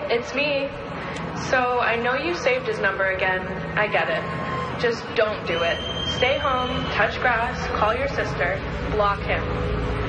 It's me. So I know you saved his number again. I get it. Just don't do it. Stay home, touch grass, call your sister, block him.